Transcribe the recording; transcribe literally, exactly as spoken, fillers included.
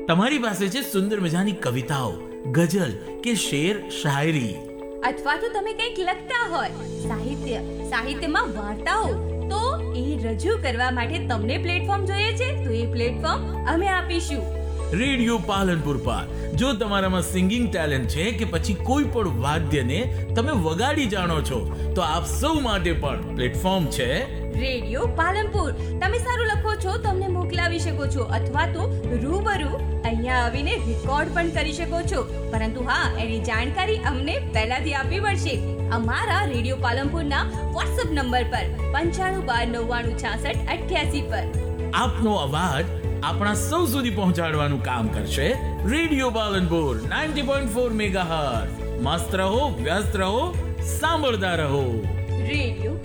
તમારી પાસે છે સુંદર મજાની કવિતાઓ, ગઝલ કે શેર શાયરી, અથવા તો તમે કંઈક લખતા હોય, સાહિત્ય સાહિત્યમાં વાર્તાઓ, તો એ રજૂ કરવા માટે તમને પ્લેટફોર્મ જોઈએ છે તો એ પ્લેટફોર્મ અમે આપીશું. રેડિયો પાલનપુર પર જો તમારામાં સિંગિંગ ટેલેન્ટ છે કે પછી કોઈ પણ વાદ્યને તમે વગાડી જાણો છો તો આપ સૌ માટે પણ પ્લેટફોર્મ છે રેડિયો પાલનપુર. તમે સારું લખો છો તો અમને મોકલાવી શકો છો, અથવા તો રૂબરૂ અહીંયા આવીને રેકોર્ડ પણ કરી શકો છો. પરંતુ હા, એની જાણકારી અમને પહેલાથી આપવી પડશે. અમારા રેડિયો પાલનપુરના વોટ્સએપ નંબર પર પંચાણું બાર નવ્વાણું છાસઠ અઠ્યાસી પર આપનો અવાજ આપણા સૌ સુધી પહોંચાડવાનું કામ કરશે radio Palanpur ninety point four megahertz. મસ્ત રહો, વ્યસ્ત રહો, સાંભળતા રહો. રેડિયો